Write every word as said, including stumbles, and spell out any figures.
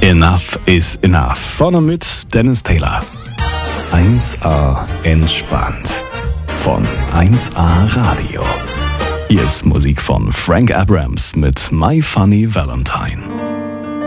Enough is enough. Vorne mit Dennis Taylor. eins A entspannt. Von eins A Radio. Hier ist Musik von Frank Abrams mit My Funny Valentine.